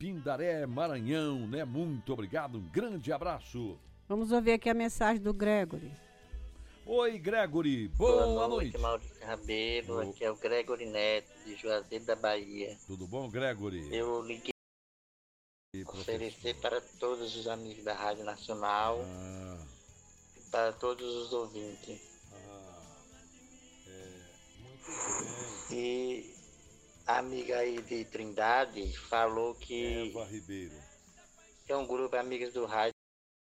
Pindaré, Maranhão, né? Muito obrigado, um grande abraço. Vamos ouvir aqui a mensagem do Gregory. Oi, Gregory, boa noite. Maurício Rabelo, aqui é o Gregory Neto, de Juazeiro da Bahia. Tudo bom, Gregory? Eu liguei para oferecer para todos os amigos da Rádio Nacional e para todos os ouvintes. Muito bem. E a amiga aí de Trindade falou que Eva Ribeiro. tem um grupo de amigas do rádio